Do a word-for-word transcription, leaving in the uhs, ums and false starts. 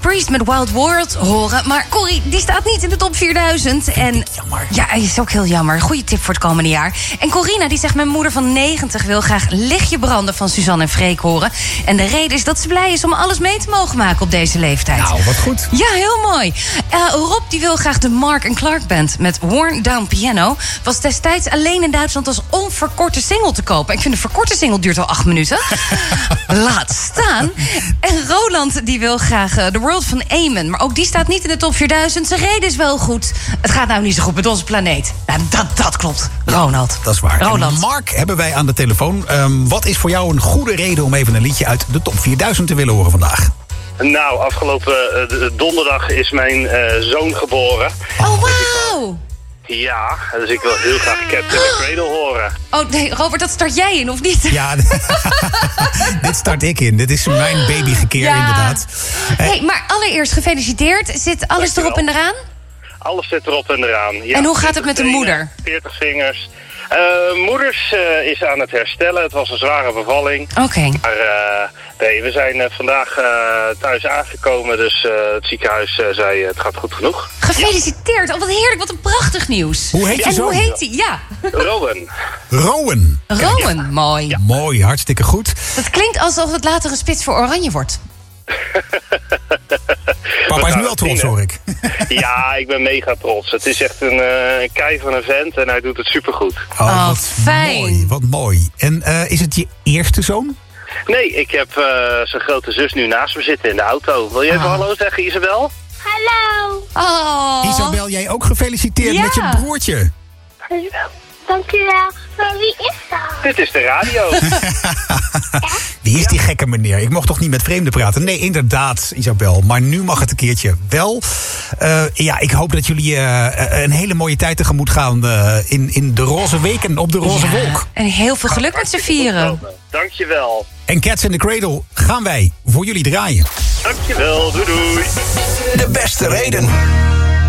Priest met Wild World horen. Maar Corrie, die staat niet in de top vierduizend. En jammer. Ja, is ook heel jammer. Goeie tip voor het komende jaar. En Corina, die zegt, mijn moeder van negentig wil graag Lichtje branden van Suzanne en Freek horen. En de reden is dat ze blij is om alles mee te mogen maken op deze leeftijd. Nou, wat goed. Ja, heel mooi. Uh, Rob die wil graag de Mark and Clark Band met Worn Down Piano. Was destijds alleen in Duitsland als onverkorte single te kopen. Ik vind de verkorte single duurt al acht minuten. Laat staan. En Roland die wil graag uh, The World van Amen. Maar ook die staat niet in de top vierduizend. Zijn reden is wel goed. Het gaat nou niet zo goed met onze planeet. Nou, dat, dat klopt. Ronald. Dat is waar. Roland. En Mark hebben wij aan de telefoon. Um, wat is voor jou een goede reden om even een liedje uit de top vierduizend te willen horen vandaag? Nou, afgelopen uh, donderdag is mijn uh, zoon geboren. Oh, wauw. Ja, dus ik wil heel graag Cat in the Cradle horen. Oh nee, Robert, dat start jij in, of niet? Ja, dit start ik in. Dit is mijn babygekeer, ja. Inderdaad. Hey, maar allereerst gefeliciteerd. Zit alles Dankjewel. erop en eraan? Alles zit erop en eraan. Ja, en hoe gaat het met de moeder? veertig vingers. Uh, moeders uh, is aan het herstellen. Het was een zware bevalling. Oké. Okay. Maar uh, nee, we zijn uh, vandaag uh, thuis aangekomen. Dus uh, het ziekenhuis uh, zei uh, het gaat goed genoeg. Gefeliciteerd. Oh, wat heerlijk. Wat een prachtig nieuws. Hoe heet je en zo? hoe heet hij? Ja. Rowan. Rowan. Rowan, ja. Mooi. Ja. Mooi, hartstikke goed. Dat klinkt alsof het later een spits voor Oranje wordt. Papa is nu al trots, hoor ik. Ja, ik ben mega trots. Het is echt een uh, kei van een vent en hij doet het supergoed. Oh, oh wat fijn. Mooi, wat mooi. En uh, is het je eerste zoon? Nee, ik heb uh, zijn grote zus nu naast me zitten in de auto. Wil je even ah. hallo zeggen, Isabel? Hallo. Oh. Isabel, jij ook gefeliciteerd ja. met je broertje. Dankjewel. Dankjewel. Maar wie is dat? Dit is de radio. Wie is die gekke meneer? Ik mocht toch niet met vreemden praten? Nee, inderdaad, Isabel. Maar nu mag het een keertje wel. Uh, ja, ik hoop dat jullie uh, een hele mooie tijd tegemoet gaan uh, in, in de roze weken op de roze ja. wolk. En heel veel geluk met z'n vieren. Dankjewel. En Cats in the Cradle gaan wij voor jullie draaien. Dankjewel, doei doei. De beste reden.